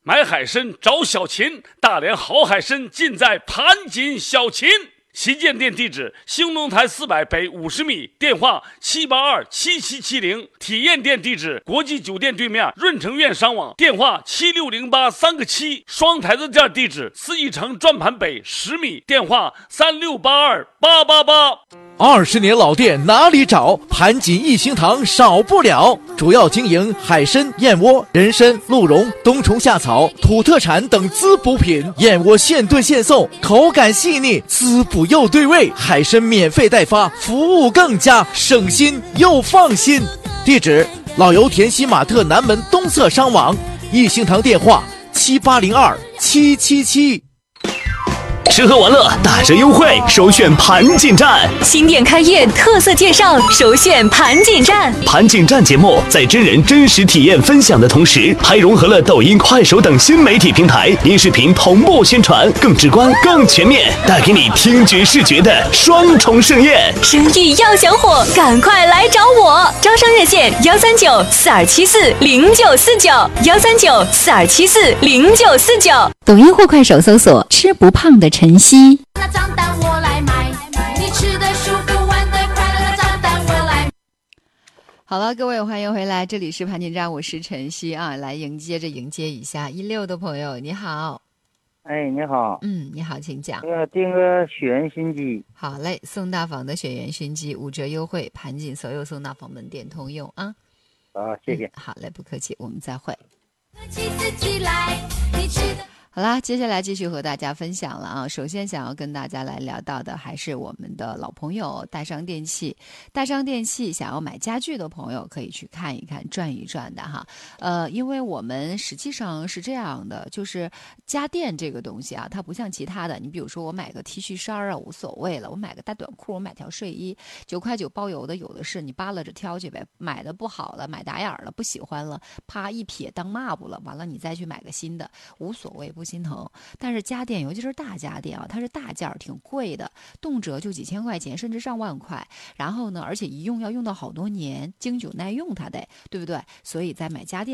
买海参找小秦，大连好海参尽在盘锦小秦。旗舰店地址：兴隆台400北50米，电话7827770。体验店地址：国际酒店对面润城苑商网，电话7608-3个7。双台子店地址：四义城转盘北10米，电话3682-888。 20年老店哪里找？盘锦一星堂少不了。主要经营海参、燕窝、人参、鹿茸、冬虫夏草、土特产等滋补品。燕窝现炖现送，口感细腻，滋补又对味。海参免费代发，服务更佳，省心又放心。地址：老油田西玛特南门东侧商网。一星堂电话7802-777。 吃喝玩乐打折优惠，首选盘锦站。 新店开业特色介绍，首选盘锦站。 盘锦站节目在真人真实体验分享的同时，还融合了抖音、快手等新媒体平台，音视频同步宣传，更直观、更全面，带给你听觉视觉的双重盛宴。 生意要想火，赶快来找我！招商热线139-4274-0949，139-4274-0949。抖音或快手搜索“吃不胖的晨曦”。 那账单我来买，你吃的舒服，玩的快乐，那账单我来。 好了，各位欢迎回来，这里是盘锦站，我是晨曦啊，来迎接一下16的朋友，你好。 哎，你好。 你好，请讲。 订个雪原熏鸡。 好嘞，宋大坊的雪原熏鸡5折优惠，盘锦所有宋大坊门店通用啊。 谢谢。 好嘞，不客气，我们再会。 自己来，你吃的。 好啦，接下来继续和大家分享了啊。首先想要跟大家来聊到的还是我们的老朋友大商电器。大商电器想要买家具的朋友可以去看一看、转一转的哈。因为我们实际上是这样的，就是家电这个东西啊，它不像其他的，你比如说我买个 T 恤衫啊无所谓了，我买个大短裤，我买条睡衣，9块9包邮的有的是，你扒拉着挑去呗。买的不好了，买打眼了，不喜欢了，啪一撇当抹布了，完了你再去买个新的，无所谓。不心疼。但是家电尤其是大家电啊，它是大件儿，挺贵的，动辄就几千块钱甚至上万块，然后呢而且一用要用到好多年，经久耐用它得，对不对？所以在买家电